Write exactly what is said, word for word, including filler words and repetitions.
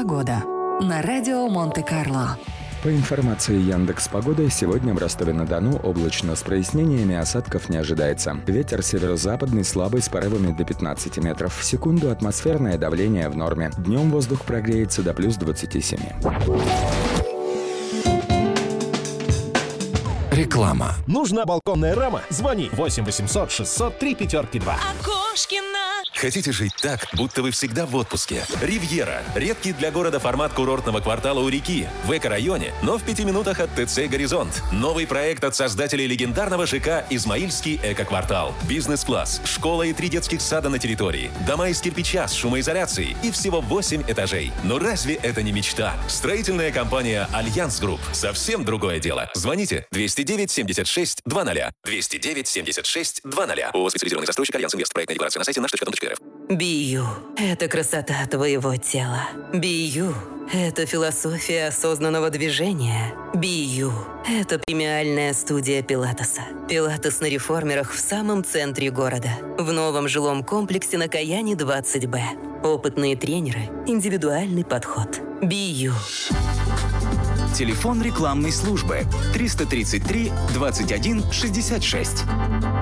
Погода на радио Монте-Карло. По информации Яндекс.Погоды, сегодня в Ростове-на-Дону облачно с прояснениями, осадков не ожидается. Ветер северо-западный слабый с порывами до пятнадцати метров в секунду, атмосферное давление в норме. Днем воздух прогреется до плюс двадцати семи. Реклама. Нужна балконная рама? Звони восемь восемьсот шестьсот три пятерки два. Окошкина. Хотите жить так, будто вы всегда в отпуске? Ривьера. Редкий для города формат курортного квартала у реки. В эко-районе, но в пяти минутах от ТЦ «Горизонт». Новый проект от создателей легендарного ЖК «Измаильский эко-квартал». Бизнес-класс, школа и три детских сада на территории. Дома из кирпича с шумоизоляцией и всего восемь этажей. Но разве это не мечта? Строительная компания «Альянс Групп». Совсем другое дело. Звоните двести девять семьдесят шесть двадцать. двести девять семьдесят шесть двадцать. ООО «Специализированный застройщик Альянс Инвест». Проектная декларация на сайте наш точка ком точка эр эф. Бию – это красота твоего тела. Бию – это философия осознанного движения. Бию – это премиальная студия пилатеса. Пилатес на реформерах в самом центре города. В новом жилом комплексе на Каяне двадцать бэ. Опытные тренеры, индивидуальный подход. Бию. Телефон рекламной службы триста тридцать три двадцать один шестьдесят шесть.